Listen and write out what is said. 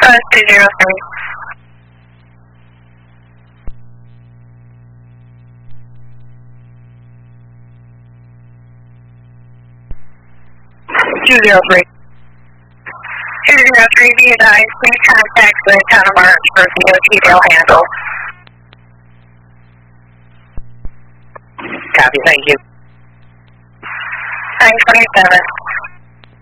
203. 203. 203, be advised, please contact the town of March for DOT tail handle. Copy, thank you. 927.